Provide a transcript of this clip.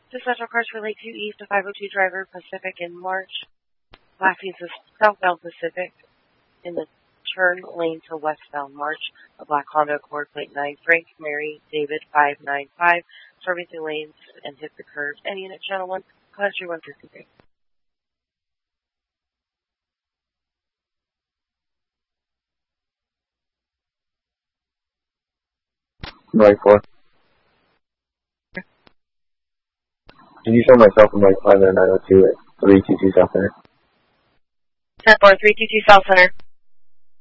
The central cars relate to east of 502 driver Pacific in March. Passing to southbound Pacific in the turn lane to westbound March. A black Honda Accord plate 9 Frank Mary David 595 serving through lanes and hit the curves. Any unit channel 1, Country 153. Right 4. Can you show myself in my 5 902 at 322 South Center? 10-4, 322 South Center.